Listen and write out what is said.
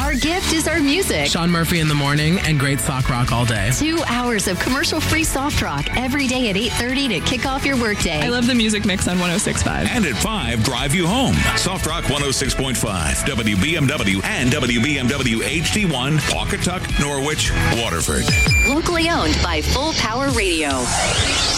Our gift is our music. Sean Murphy in the morning and great sock rock all day. 2 hours of commercial-free soft rock every day at 8:30 to kick off your workday. I love the music mix on 106.5. And at 5, drive you home. Soft Rock 106.5, WBMW and WBMW HD1, Pawcatuck, Norwich, Waterford. Locally owned by Full Power Radio.